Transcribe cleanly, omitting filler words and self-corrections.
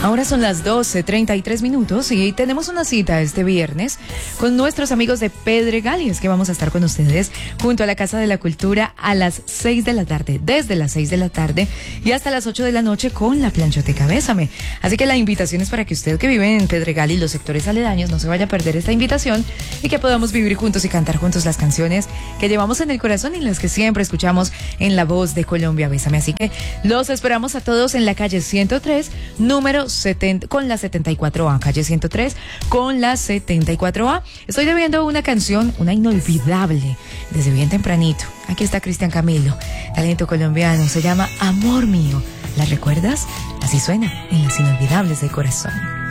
Ahora son las 12:33 y tenemos una cita este viernes con nuestros amigos de Pedregal, y es que vamos a estar con ustedes junto a la Casa de la Cultura a las 6 de la tarde, desde las 6 de la tarde y hasta las 8 de la noche con la Planchoteca Bésame. Así que la invitación es para que usted que vive en Pedregal y los sectores aledaños no se vaya a perder esta invitación y que podamos vivir juntos y cantar juntos las canciones que llevamos en el corazón y las que siempre escuchamos en La Voz de Colombia Bésame. Así que los esperamos a todos en la calle 103, número 70, con la 74A, calle 103 con la 74A. Estoy debiendo una canción, una inolvidable, desde bien tempranito. Aquí está Cristian Camilo, talento colombiano, se llama Amor Mío. ¿La recuerdas? Así suena en Las Inolvidables del Corazón.